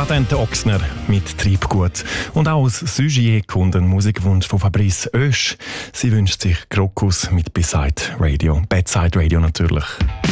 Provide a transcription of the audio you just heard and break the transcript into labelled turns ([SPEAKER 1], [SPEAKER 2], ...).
[SPEAKER 1] dann der Ochsner mit Treibgut. Und auch aus Sugier kommt ein Musikwunsch von Fabrice Oesch. Sie wünscht sich Krokus mit Bedside Radio. Bedside Radio natürlich.